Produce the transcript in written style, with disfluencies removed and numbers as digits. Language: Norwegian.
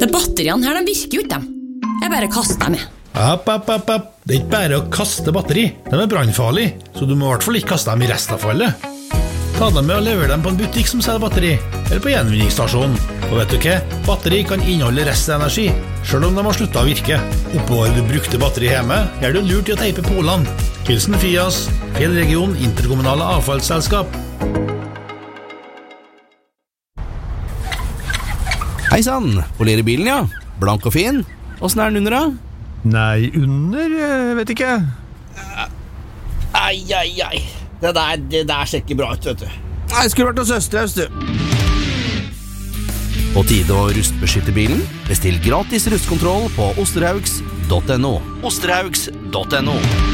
De batteriene her, de virker jo ikke dem. Jeg bare kaster dem med. App. Det ikke bare å kaste batteri. De brannfarlige, så du må I hvert fall ikke kaste dem I restavfallet. Ta dem med og levere dem på en butikk som selger batteri, eller på gjenvinningsstasjonen. Og vet du hva? Batteri kan inneholde restenergi, selv om de har sluttet å virke. Oppbevarer du brukte batteri hjemme, det lurt I å teipe polene. Hilsen Fias, Fjellregion Interkommunale Avfallsselskap. Hei sann, polerer bilen ja. Blank og fin. Hvordan den under da? Nei, under, vet ikke. Ai. Det der ser ikke bra ut, vet du. Nei, skulle vært hos Østerhaus, du. På tide å rustbeskytte bilen? Bestill gratis rustkontroll på osterhaugs.no. Osterhaugs.no